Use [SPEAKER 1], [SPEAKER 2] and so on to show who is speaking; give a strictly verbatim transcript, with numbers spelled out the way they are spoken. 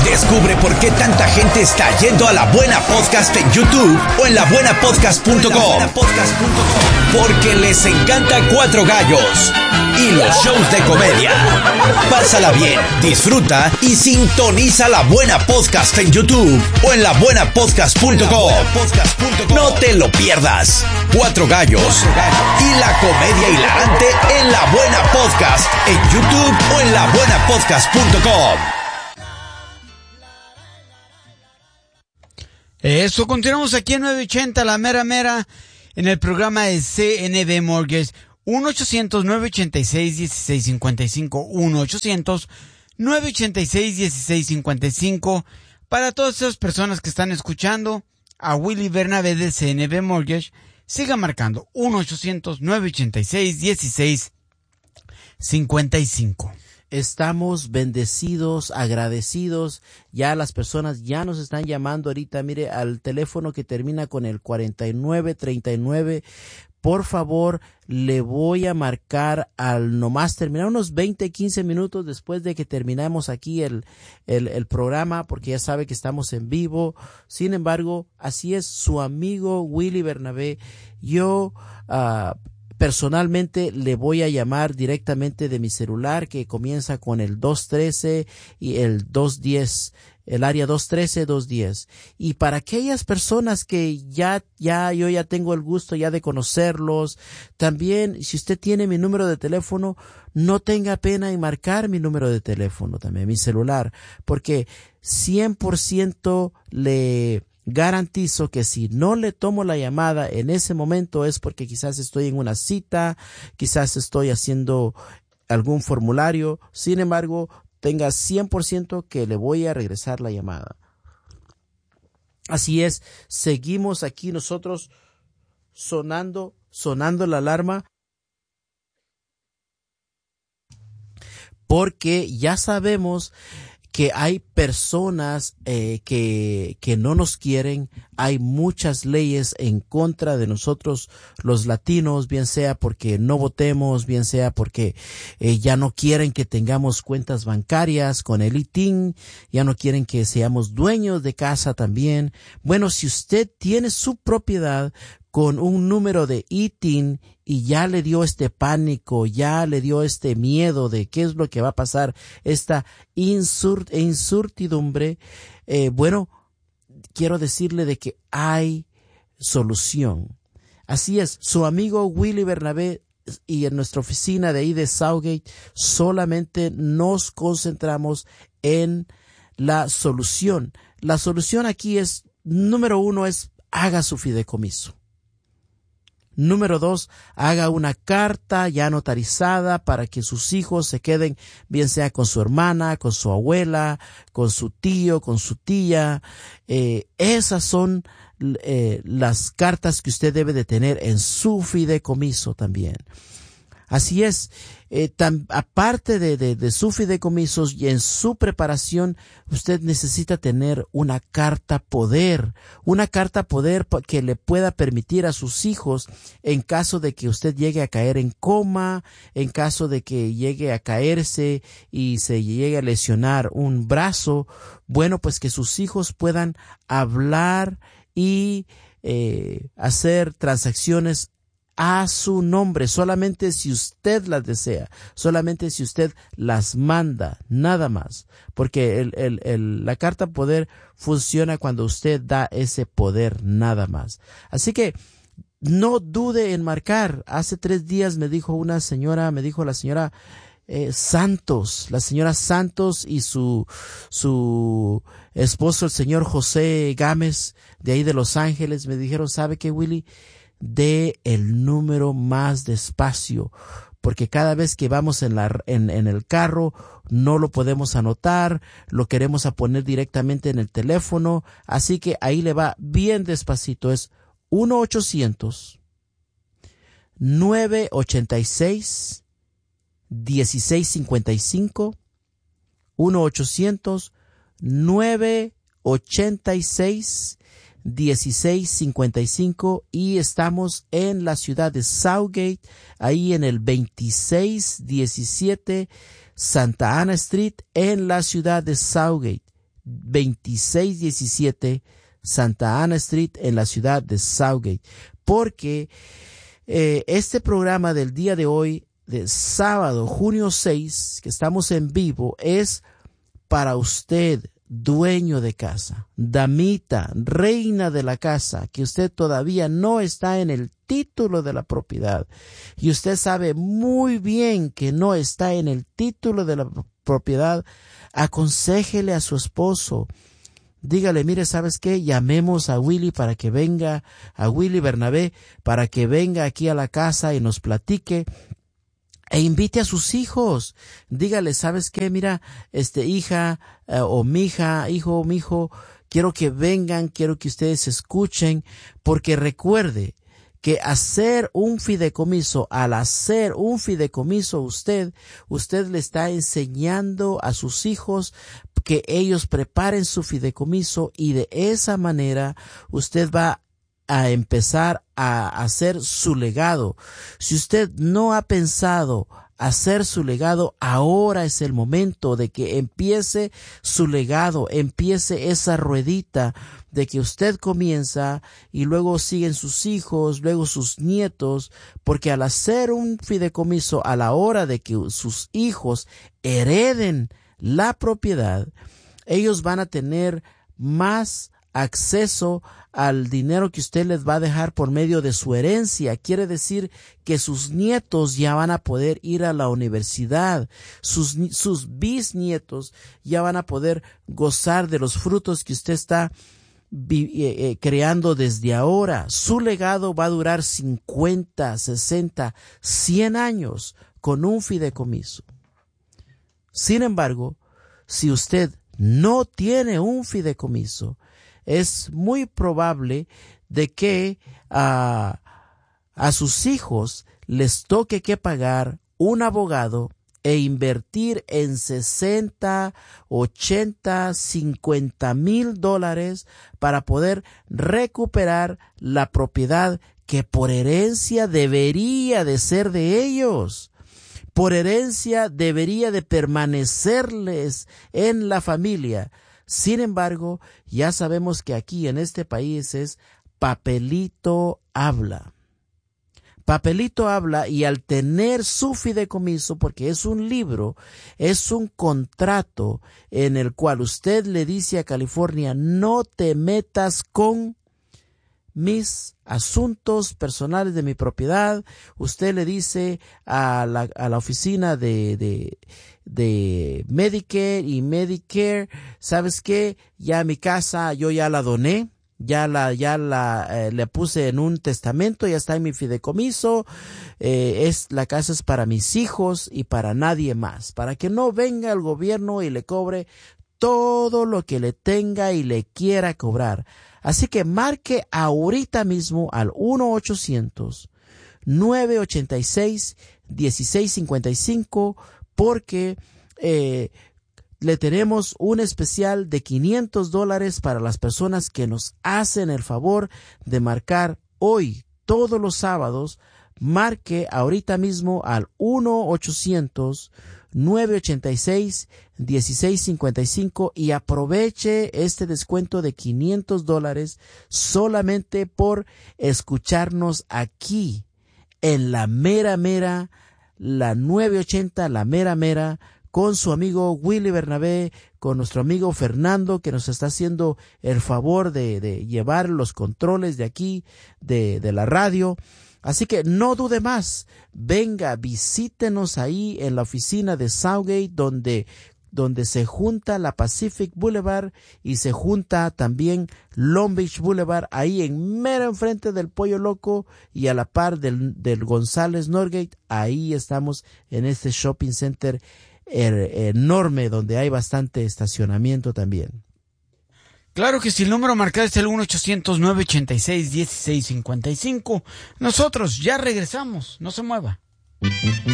[SPEAKER 1] Descubre por qué tanta gente está yendo a La Buena Podcast en YouTube o en la buena podcast punto com. Porque les encanta Cuatro Gallos y los shows de comedia. Pásala bien, disfruta y sintoniza La Buena Podcast en YouTube o en la buena podcast punto com. No te lo pierdas. Cuatro Gallos y la comedia hilarante en La Buena Podcast en YouTube o en la buena podcast punto com.
[SPEAKER 2] Eso, continuamos aquí en nueve ochenta, la mera mera, en el programa de C N B Mortgage. uno ochocientos, nueve ochenta y seis, dieciséis cincuenta y cinco, uno ochocientos, nueve ochenta y seis, dieciséis cincuenta y cinco. Para todas esas personas que están escuchando a Willy Bernabé de C N B Mortgage, siga marcando uno ochocientos, nueve ochenta y seis, dieciséis cincuenta y cinco.
[SPEAKER 3] Estamos bendecidos, agradecidos. Ya las personas ya nos están llamando ahorita, mire, al teléfono que termina con el cuarenta y nueve treinta y nueve. Por favor, le voy a marcar al nomás terminar unos veinte, quince minutos después de que terminamos aquí el, el, el programa, porque ya sabe que estamos en vivo. Sin embargo, así es, su amigo Willy Bernabé. Yo, uh, personalmente le voy a llamar directamente de mi celular, que comienza con el dos trece y el dos diez, el área dos trece, dos diez. Y para aquellas personas que ya, ya, yo ya tengo el gusto ya de conocerlos, también, si usted tiene mi número de teléfono, no tenga pena en marcar mi número de teléfono también, mi celular, porque cien por ciento le garantizo que si no le tomo la llamada en ese momento es porque quizás estoy en una cita, quizás estoy haciendo algún formulario. Sin embargo, tenga cien por ciento que le voy a regresar la llamada. Así es, seguimos aquí nosotros sonando, sonando la alarma, porque ya sabemos que hay personas eh, que, que no nos quieren. Hay muchas leyes en contra de nosotros los latinos, bien sea porque no votemos, bien sea porque eh, ya no quieren que tengamos cuentas bancarias con el I T I N, ya no quieren que seamos dueños de casa también. Bueno, si usted tiene su propiedad con un número de I T I N y ya le dio este pánico, ya le dio este miedo de qué es lo que va a pasar, esta insur- incertidumbre, eh, bueno, quiero decirle de que hay solución. Así es, su amigo Willy Bernabé y en nuestra oficina de ahí de Southgate solamente nos concentramos en la solución. La solución aquí es, número uno es, haga su fideicomiso. Número dos, haga una carta ya notarizada para que sus hijos se queden, bien sea con su hermana, con su abuela, con su tío, con su tía. Eh, esas son eh, las cartas que usted debe de tener en su fideicomiso también. Así es, eh, tan, aparte de, de, de su fideicomisos y en su preparación, usted necesita tener una carta poder, una carta poder que le pueda permitir a sus hijos, en caso de que usted llegue a caer en coma, en caso de que llegue a caerse y se llegue a lesionar un brazo, bueno, pues que sus hijos puedan hablar y eh, hacer transacciones a su nombre, solamente si usted las desea, solamente si usted las manda, nada más, porque el, el, el, la carta poder funciona cuando usted da ese poder, nada más. Así que no dude en marcar. Hace tres días me dijo una señora, me dijo la señora eh, Santos, la señora Santos y su, su esposo, el señor José Gámez, de ahí de Los Ángeles, me dijeron, ¿sabe qué, Willy? De el número más despacio, porque cada vez que vamos en, la, en, en el carro no lo podemos anotar, lo queremos a poner directamente en el teléfono, así que ahí le va bien despacito. Es uno ochocientos, nueve ochenta y seis, dieciséis cincuenta y cinco, uno ochocientos, nueve ochenta y seis, dieciséis cincuenta y cinco, y estamos en la ciudad de Southgate, ahí en el veintiséis diecisiete Santa Ana Street, en la ciudad de Southgate. veintiséis diecisiete Santa Ana Street en la ciudad de Southgate. Porque eh, este programa del día de hoy, de sábado, junio seis, que estamos en vivo, es para usted, dueño de casa, damita, reina de la casa, que usted todavía no está en el título de la propiedad y usted sabe muy bien que no está en el título de la propiedad. Aconséjele a su esposo, dígale, mire, ¿sabes qué? Llamemos a Willy para que venga, a Willy Bernabé, para que venga aquí a la casa y nos platique. E invite a sus hijos. Dígale, ¿sabes qué? Mira, este, hija, eh, o mija, hijo o mijo, quiero que vengan, quiero que ustedes escuchen, porque recuerde que hacer un fideicomiso, al hacer un fideicomiso usted, usted le está enseñando a sus hijos que ellos preparen su fideicomiso y de esa manera usted va a empezar a hacer su legado. Si usted no ha pensado hacer su legado, ahora es el momento de que empiece su legado, empiece esa ruedita de que usted comienza y luego siguen sus hijos, luego sus nietos, porque al hacer un fideicomiso, a la hora de que sus hijos hereden la propiedad, ellos van a tener más acceso al dinero que usted les va a dejar por medio de su herencia. Quiere decir que sus nietos ya van a poder ir a la universidad, sus, sus bisnietos ya van a poder gozar de los frutos que usted está vi, eh, eh, creando desde ahora. Su legado va a durar cincuenta, sesenta, cien años con un fideicomiso. Sin embargo, si usted no tiene un fideicomiso, es muy probable de que uh, a sus hijos les toque que pagar un abogado e invertir en sesenta, ochenta, cincuenta mil dólares para poder recuperar la propiedad que por herencia debería de ser de ellos. Por herencia debería de permanecerles en la familia. Sin embargo, ya sabemos que aquí en este país es papelito habla. Papelito habla, y al tener su fideicomiso, porque es un libro, es un contrato en el cual usted le dice a California, no te metas con mis asuntos personales de mi propiedad. Usted le dice a la, a la oficina de, de, de Medicare y Medicare, ¿sabes qué? Ya mi casa yo ya la doné, ya la, ya la, eh, le puse en un testamento, ya está en mi fideicomiso, eh, es, la casa es para mis hijos y para nadie más, para que no venga el gobierno y le cobre todo lo que le tenga y le quiera cobrar. Así que marque ahorita mismo al uno ochocientos, nueve ochenta y seis, dieciséis cincuenta y cinco porque eh, le tenemos un especial de quinientos dólares para las personas que nos hacen el favor de marcar hoy, todos los sábados. Marque ahorita mismo al uno ochocientos, nueve ochenta y seis, dieciséis cincuenta y cinco y aproveche este descuento de quinientos dólares solamente por escucharnos aquí en la mera mera, la nueve ochenta, la mera mera, con su amigo Willy Bernabé, con nuestro amigo Fernando, que nos está haciendo el favor de, de llevar los controles de aquí, de, de la radio. Así que no dude más, venga, visítenos ahí en la oficina de Southgate, donde, donde se junta la Pacific Boulevard y se junta también Long Beach Boulevard, ahí en mero enfrente del Pollo Loco y a la par del, del González Norgate. Ahí estamos en este shopping center er, enorme donde hay bastante estacionamiento también.
[SPEAKER 2] Claro que sí, el número marcado es el uno ochocientos, nueve ochenta y seis, dieciséis cincuenta y cinco. Nosotros ya regresamos, no se mueva.